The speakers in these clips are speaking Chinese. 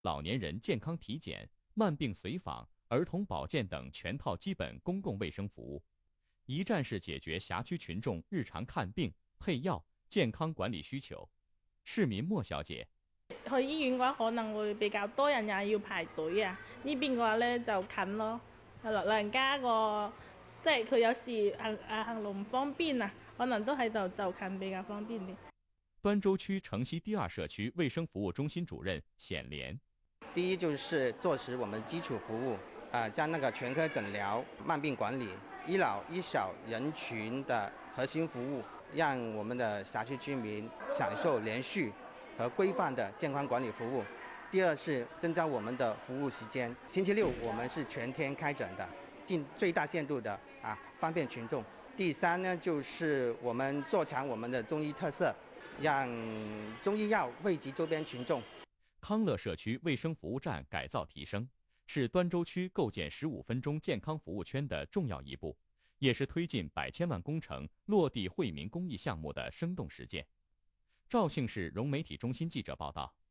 老年人健康体检、慢病随访、儿童保健等全套基本公共卫生服務，一站式解決辖區群眾日常看病、配藥、健康管理需求。市民莫小姐去醫院嘅話，可能會比較多人也要排隊啊。呢邊嘅話咧就近咯，老人家個即係佢有時行路唔方便啊，可能都喺度就近比較方便啲。 端州區城西第二社區衛生服務中心主任顯蓮。 第一就是做實我們基礎服務，將那個全科診療、慢病管理、醫老醫小人群的核心服務，讓我們的轄區居民享受連續和規範的健康管理服務。第二是增加我們的服務時間，星期六我們是全天開診的，盡最大限度的方便群眾。第三呢，就是我們做強我們的中醫特色，讓中醫藥惠及周邊群眾。 康樂社區衛生服務站改造提升，是端州區構建15分鐘健康服務圈的重要一步，也是推進百千萬工程落地惠民公益項目的生動實踐。肇慶市融媒體中心記者報道。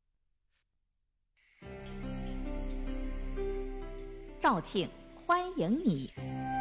肇慶，歡迎你。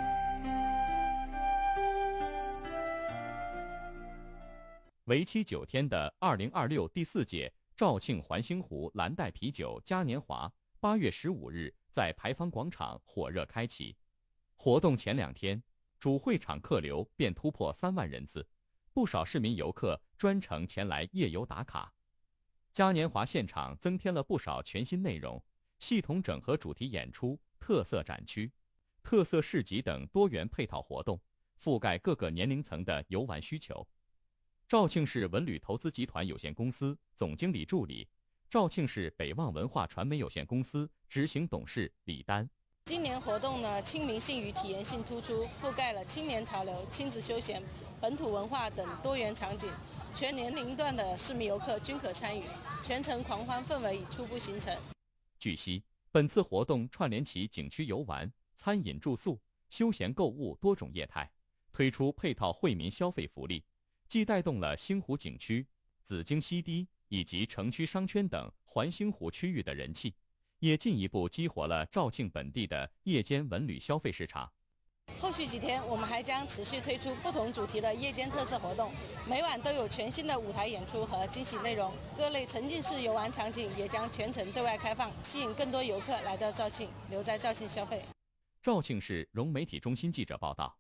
為期9天的2026第4屆肇慶環星湖藍帶啤酒嘉年華8月15日在牌坊廣場火熱開啟。活動前2天，主會場客流便突破3萬人次，不少市民遊客專程前來夜遊打卡。嘉年華現場增添了不少全新內容，系統整合主題演出、特色展區、特色市集等多元配套活動，覆蓋各個年齡層的遊玩需求。肇慶市文旅投資集團有限公司總經理助理、肇慶市北望文化傳媒有限公司執行董事李丹。 今年活動呢，親民性與體驗性突出，覆蓋了青年潮流、親子休閒、本土文化等多元場景，全年齡段的市民遊客均可參與，全程狂歡氛圍已初步形成。 據悉，本次活動串聯起景區遊玩、餐飲住宿、休閒購物多種業態，推出配套惠民消費福利，既帶動了星湖景區、紫荊西堤以及城區商圈等環星湖區域的人氣，也進一步激活了肇慶本地的夜間文旅消費市場。 後續幾天，我們還將持續推出不同主題的夜間特色活動，每晚都有全新的舞台演出和驚喜內容。各類沉浸式遊玩場景也將全程對外開放，吸引更多遊客來到肇慶，留在肇慶消費。 肇慶市融媒體中心記者報道。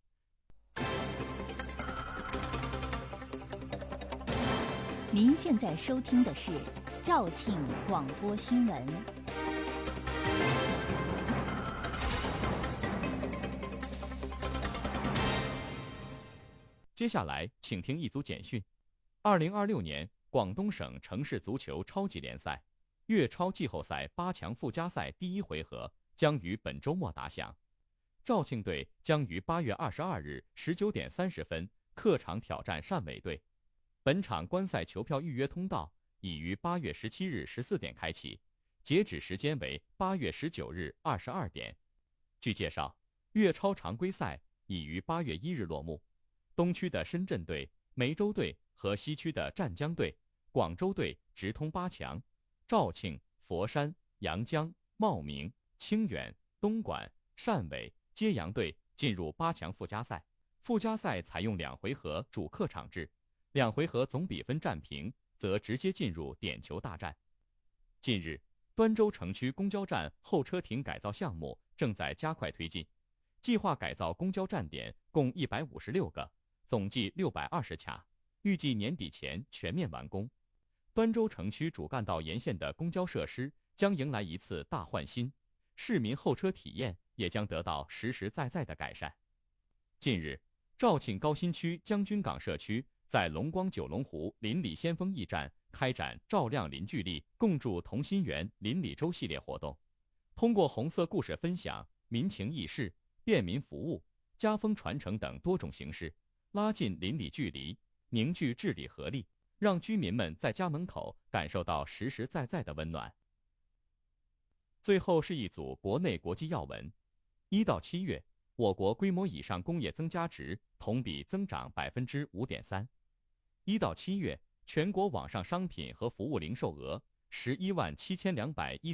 您現在收聽的是肇慶廣播新聞。 接下來，請聽一組簡訊。2026年廣東省城市足球超級聯賽粵超季後賽8強附加賽第1回合將於本周末打響，肇慶隊將於8月22日19點30分客場挑戰汕尾隊。本場觀賽球票預約通道已於8月17日14點開啟，截止時間為8月19日22點。據介紹，粵超常規賽已於8月1日落幕。東區的深圳隊、梅州隊和西區的湛江隊、廣州隊直通8強，肇慶、佛山、陽江、茂名、清遠、東莞、汕尾、揭陽隊進入8強附加賽。附加賽採用2回合主客場制，2回合總比分戰平，則直接進入點球大戰。近日，端州城區公交站候車亭改造項目正在加快推進，計劃改造公交站點共156個，總計620卡，預計年底前全面完工。端州城區主幹道沿線的公交設施將迎來一次大換新，市民候車體驗也將得到實實在在的改善。近日，肇慶高新區將軍港社區在龍光九龍湖鄰里先鋒驛站開展照亮鄰距力共築同心圓鄰里周系列活動，通過紅色故事分享、民情義事、便民服務、家風傳承等多種形式，拉近鄰里距離，凝聚治理合力，讓居民們在家門口感受到實實在在的溫暖。最後是一組國內國際要聞。1到7月，我國規模以上工業增加值同比增長 5.3%。1到7月，全國網上商品和服務零售額 117211